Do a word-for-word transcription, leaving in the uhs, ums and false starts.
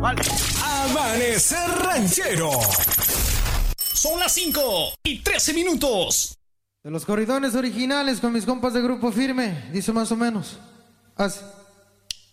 Vale. Amanecer Ranchero. Son las cinco y trece minutos. De los corridones originales con mis compas de Grupo Firme, dice más o menos. Así.